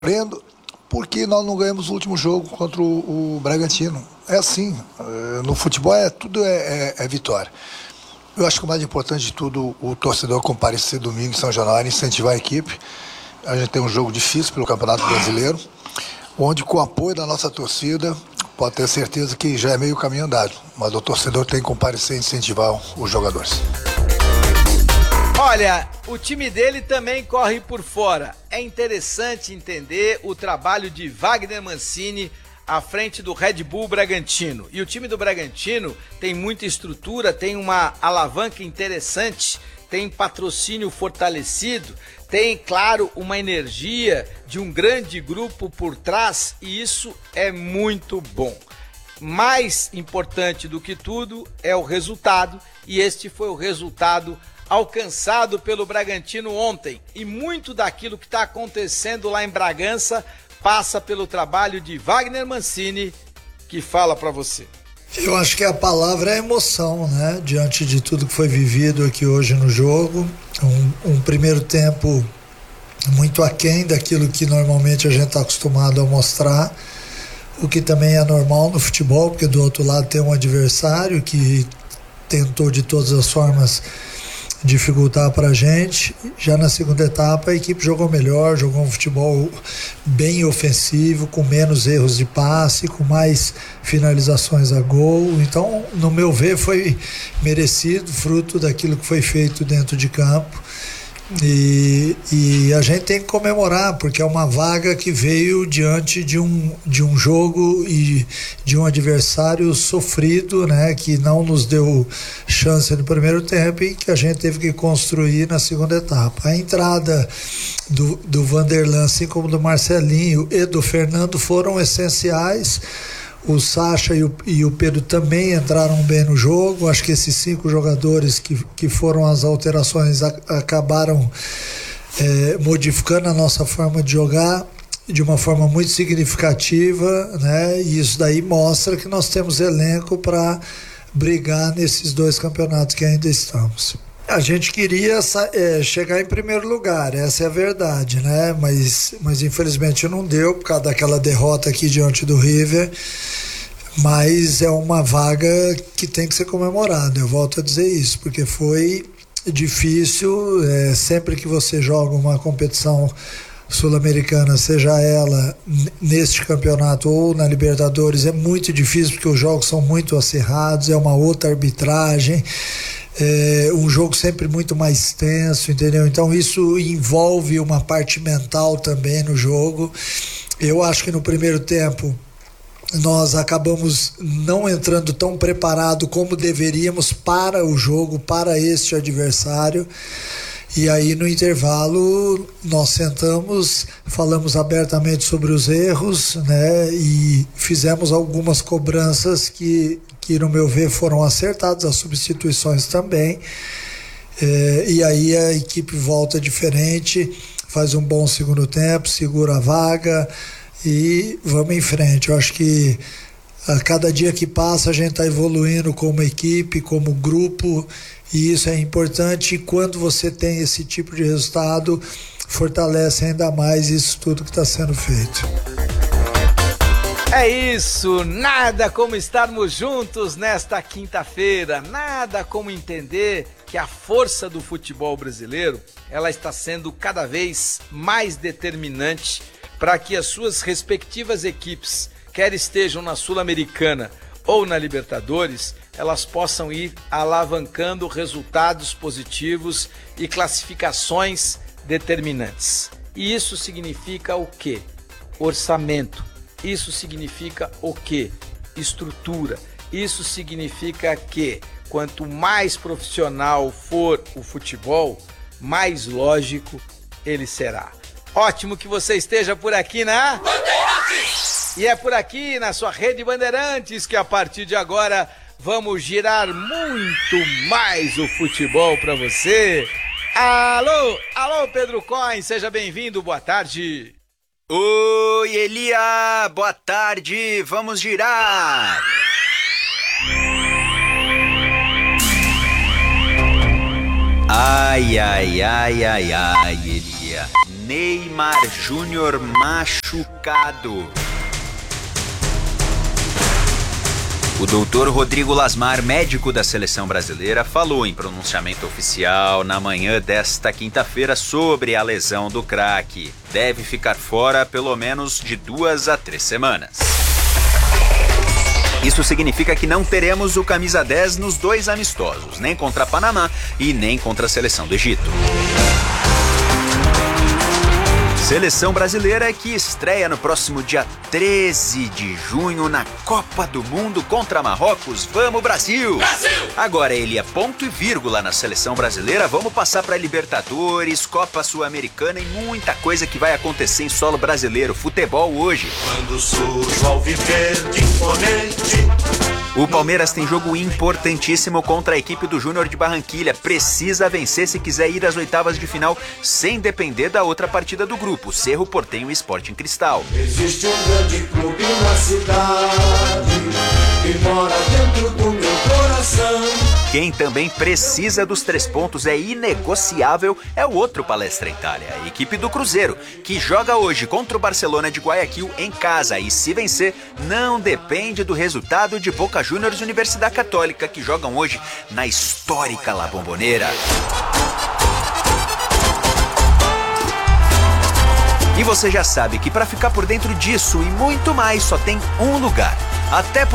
Prendo porque nós não ganhamos o último jogo contra o Bragantino. É assim, no futebol tudo é vitória. Eu acho que o mais importante de tudo, o torcedor comparecer domingo em São Januário, incentivar a equipe. A gente tem um jogo difícil pelo Campeonato Brasileiro, onde com o apoio da nossa torcida, pode ter certeza que já é meio caminho andado, mas o torcedor tem que comparecer e incentivar os jogadores. Olha, o time dele também corre por fora. É interessante entender o trabalho de Wagner Mancini à frente do Red Bull Bragantino. E o time do Bragantino tem muita estrutura, tem uma alavanca interessante, tem patrocínio fortalecido, tem, claro, uma energia de um grande grupo por trás e isso é muito bom. Mais importante do que tudo é o resultado e este foi o resultado alcançado pelo Bragantino ontem. E muito daquilo que está acontecendo lá em Bragança passa pelo trabalho de Wagner Mancini, que fala para você. Eu acho que a palavra é emoção, né? Diante de tudo que foi vivido aqui hoje no jogo. Um primeiro tempo muito aquém daquilo que normalmente a gente está acostumado a mostrar, o que também é normal no futebol, porque do outro lado tem um adversário que tentou de todas as formas dificultar para a gente. Já na segunda etapa a equipe jogou melhor, jogou um futebol bem ofensivo, com menos erros de passe, com mais finalizações a gol. Então, no meu ver, foi merecido, fruto daquilo que foi feito dentro de campo. E a gente tem que comemorar, porque é uma vaga que veio diante de um jogo e de um adversário sofrido, né, que não nos deu chance no primeiro tempo e que a gente teve que construir na segunda etapa. A entrada do Vanderlan, assim como do Marcelinho e do Fernando, foram essenciais. O Sacha e o Pedro também entraram bem no jogo. Acho que esses 5 jogadores que foram as alterações acabaram modificando a nossa forma de jogar de uma forma muito significativa, né? E isso daí mostra que nós temos elenco para brigar nesses 2 campeonatos que ainda estamos. A gente queria chegar em primeiro lugar, essa é a verdade, né? Mas infelizmente não deu por causa daquela derrota aqui diante do River. Mas é uma vaga que tem que ser comemorada, eu volto a dizer isso, porque foi difícil. Sempre que você joga uma competição sul-americana, seja ela neste campeonato ou na Libertadores, é muito difícil porque os jogos são muito acirrados, é uma outra arbitragem. Um jogo sempre muito mais tenso, entendeu? Então isso envolve uma parte mental também no jogo. Eu acho que no primeiro tempo nós acabamos não entrando tão preparado como deveríamos para o jogo, para este adversário. E aí no intervalo nós sentamos, falamos abertamente sobre os erros, né? E fizemos algumas cobranças que no meu ver foram acertadas, as substituições também. E aí a equipe volta diferente, faz um bom segundo tempo, segura a vaga e vamos em frente. Eu acho que a cada dia que passa a gente está evoluindo como equipe, como grupo, e isso é importante. E quando você tem esse tipo de resultado, fortalece ainda mais isso tudo que está sendo feito. É isso, nada como estarmos juntos nesta quinta-feira, nada como entender que a força do futebol brasileiro, ela está sendo cada vez mais determinante para que as suas respectivas equipes, quer estejam na Sul-Americana ou na Libertadores, elas possam ir alavancando resultados positivos e classificações determinantes. E isso significa o quê? Orçamento. Isso significa o quê? Estrutura. Isso significa que quanto mais profissional for o futebol, mais lógico ele será. Ótimo que você esteja por aqui na Bandeirantes! E é por aqui, na sua rede Bandeirantes, que a partir de agora vamos girar muito mais o futebol para você. Alô, Pedro Coin, seja bem-vindo, boa tarde. Oi, Elia, boa tarde, vamos girar! Ai, Elia, Neymar Júnior machucado. O doutor Rodrigo Lasmar, médico da seleção brasileira, falou em pronunciamento oficial na manhã desta quinta-feira sobre a lesão do craque. Deve ficar fora pelo menos de 2 a 3 semanas. Isso significa que não teremos o camisa 10 nos 2 amistosos, nem contra Panamá e nem contra a seleção do Egito. Seleção brasileira que estreia no próximo dia 13 de junho na Copa do Mundo contra Marrocos. Vamos, Brasil! Brasil! Agora, ele é ponto e vírgula na seleção brasileira. Vamos passar para Libertadores, Copa Sul-Americana e muita coisa que vai acontecer em solo brasileiro. Futebol hoje. Quando surge ao viver de imponente. O Palmeiras tem jogo importantíssimo contra a equipe do Júnior de Barranquilha. Precisa vencer se quiser ir às oitavas de final sem depender da outra partida do grupo, Cerro Porteño e Sporting Cristal. Existe um grande clube na cidade que mora dentro do meu coração. Quem também precisa dos 3 pontos, é inegociável, é o outro Palestra Itália, a equipe do Cruzeiro, que joga hoje contra o Barcelona de Guayaquil em casa. E se vencer, não depende do resultado de Boca Juniors e Universidade Católica, que jogam hoje na histórica La Bombonera. E você já sabe que para ficar por dentro disso e muito mais só tem um lugar. Até